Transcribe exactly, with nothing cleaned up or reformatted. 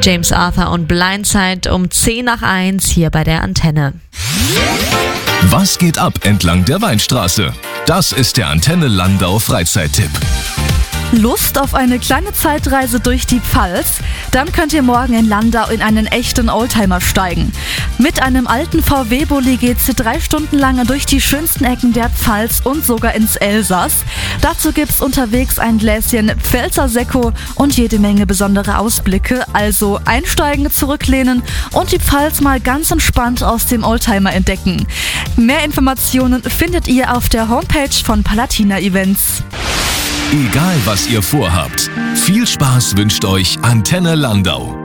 James Arthur und Blindside um zehn nach eins hier bei der Antenne. Was geht ab entlang der Weinstraße? Das ist der Antenne Landau Freizeittipp. Lust auf eine kleine Zeitreise durch die Pfalz? Dann könnt ihr morgen in Landau in einen echten Oldtimer steigen. Mit einem alten V W-Bulli geht's drei Stunden lang durch die schönsten Ecken der Pfalz und sogar ins Elsass. Dazu gibt's unterwegs ein Gläschen Pfälzer Sekko und jede Menge besondere Ausblicke. Also einsteigen, zurücklehnen und die Pfalz mal ganz entspannt aus dem Oldtimer entdecken. Mehr Informationen findet ihr auf der Homepage von Palatina Events. Egal was ihr vorhabt, viel Spaß wünscht euch Antenne Landau.